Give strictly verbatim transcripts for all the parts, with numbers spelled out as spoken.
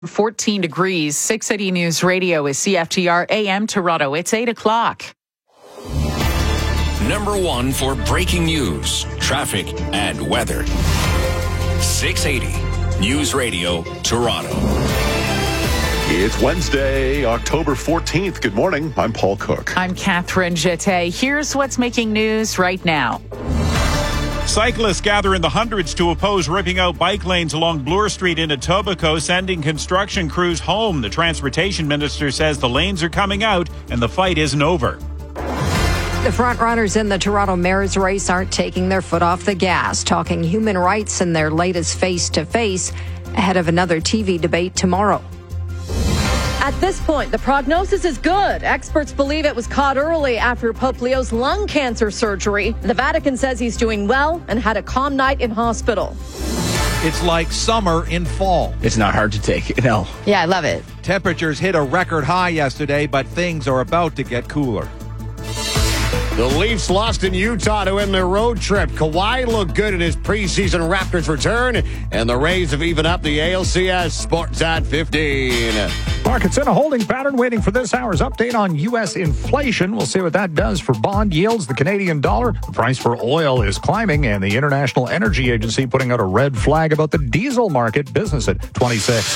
fourteen degrees. six eighty News Radio is C F T R A M Toronto. It's eight o'clock. Number one for breaking news, traffic, and weather. six eighty News Radio, Toronto. It's Wednesday, October fourteenth. Good morning. I'm Paul Cook. I'm Catherine Jeté. Here's what's making news right now. Cyclists gather in the hundreds to oppose ripping out bike lanes along Bloor Street in Etobicoke, sending construction crews home. The transportation minister says the lanes are coming out and the fight isn't over. The frontrunners in the Toronto mayor's race aren't taking their foot off the gas, talking human rights in their latest face-to-face ahead of another T V debate tomorrow. At this point, the prognosis is good. Experts believe it was caught early after Pope Leo's lung cancer surgery. The Vatican says he's doing well and had a calm night in hospital. It's like summer in fall. It's not hard to take, no. Yeah, I love it. Temperatures hit a record high yesterday, but things are about to get cooler. The Leafs lost in Utah to end their road trip. Kawhi looked good in his preseason Raptors return, and the Rays have even up the A L C S. Sports at fifteen. Markets in a holding pattern, waiting for this hour's update on U S inflation. We'll see what that does for bond yields, the Canadian dollar. The price for oil is climbing, and the International Energy Agency putting out a red flag about the diesel market. Business at twenty-six.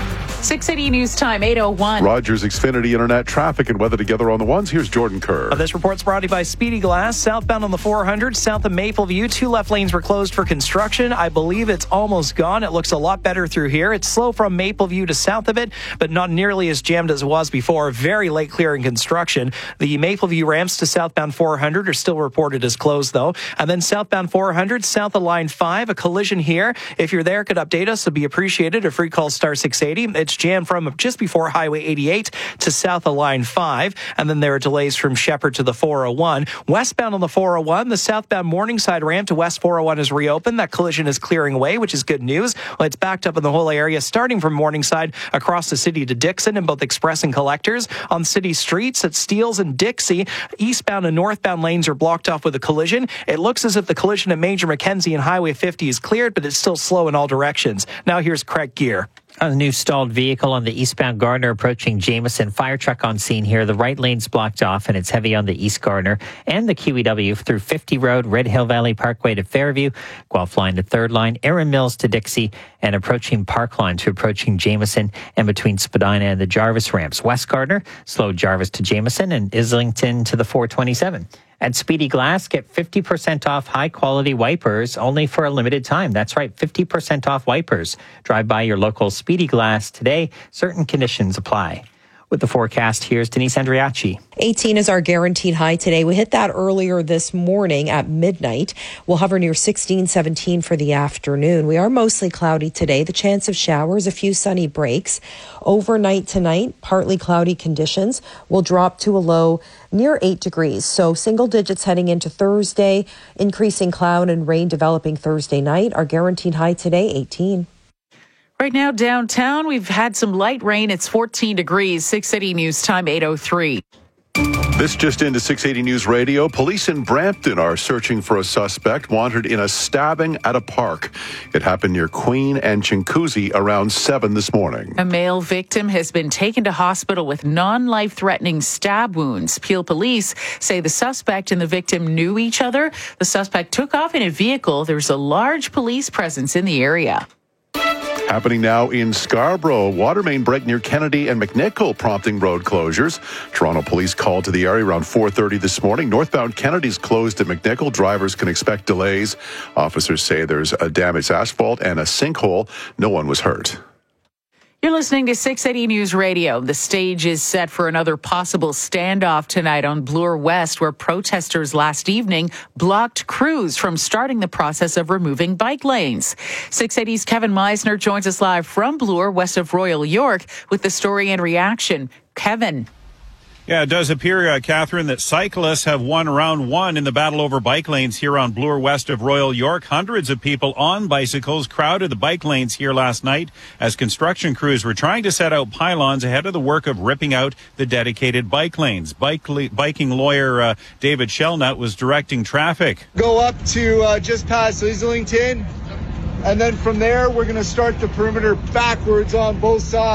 six eighty News Time, eight oh one. Rogers Xfinity Internet traffic and weather together on the ones. Here's Jordan Kerr. Uh, this report's brought to you by Speedy Glass. Southbound on the four hundred, south of Mapleview. Two left lanes were closed for construction. I believe it's almost gone. It looks a lot better through here. It's slow from Mapleview to south of it, but not nearly as jammed as it was before. Very late clearing construction. The Mapleview ramps to southbound four hundred are still reported as closed, though. And then southbound four hundred, south of line five, a collision here. If you're there, could update us. It'd be appreciated. A free call star six eighty. It's jammed from just before Highway eighty-eight to south of Line five, and then there are delays from Shepherd to the four oh one. Westbound on the four oh one, the southbound Morningside ramp to West four oh one is reopened. That collision is clearing away, which is good news. Well, it's backed up in the whole area, starting from Morningside across the city to Dixon in both express and collectors. On city streets at Steeles and Dixie, eastbound and northbound lanes are blocked off with a collision. It looks as if the collision at Major Mackenzie and Highway fifty is cleared, but it's still slow in all directions. Now here's Craig Gear. A new stalled vehicle on the eastbound Gardner approaching Jameson. Fire truck on scene here. The right lane's blocked off and it's heavy on the East Gardner and the Q E W through fifty Road, Red Hill Valley Parkway to Fairview, Guelph Line to Third Line, Erin Mills to Dixie, and approaching Park Line to approaching Jameson and between Spadina and the Jarvis ramps. West Gardner, slow Jarvis to Jameson and Islington to the four twenty-seven. At Speedy Glass, get fifty percent off high-quality wipers only for a limited time. That's right, fifty percent off wipers. Drive by your local Speedy Glass today. Certain conditions apply. With the forecast, here's Denise Andriachi. eighteen is our guaranteed high today. We hit that earlier this morning at midnight. We'll hover near sixteen, seventeen for the afternoon. We are mostly cloudy today. The chance of showers, a few sunny breaks. Overnight tonight, partly cloudy conditions will drop to a low near eight degrees. So single digits heading into Thursday, increasing cloud and rain developing Thursday night. Our guaranteed high today, eighteen. Right now downtown, we've had some light rain. It's fourteen degrees. six eighty News Time, eight oh three. This just into six eighty News Radio. Police in Brampton are searching for a suspect wanted in a stabbing at a park. It happened near Queen and Chinguacousy around seven this morning. A male victim has been taken to hospital with non-life-threatening stab wounds. Peel police say the suspect and the victim knew each other. The suspect took off in a vehicle. There's a large police presence in the area. Happening now in Scarborough. Water main break near Kennedy and McNichol prompting road closures. Toronto police called to the area around four thirty this morning. Northbound Kennedy's closed at McNichol. Drivers can expect delays. Officers say there's a damaged asphalt and a sinkhole. No one was hurt. You're listening to six eighty News Radio. The stage is set for another possible standoff tonight on Bloor West, where protesters last evening blocked crews from starting the process of removing bike lanes. six eighty's Kevin Meisner joins us live from Bloor, west of Royal York, with the story and reaction. Kevin. Yeah, it does appear, uh, Catherine, that cyclists have won round one in the battle over bike lanes here on Bloor west of Royal York. Hundreds of people on bicycles crowded the bike lanes here last night as construction crews were trying to set out pylons ahead of the work of ripping out the dedicated bike lanes. Bike li- biking lawyer uh, David Shellnut was directing traffic. Go up to uh, just past Islington And then from there, we're going to start the perimeter backwards on both sides.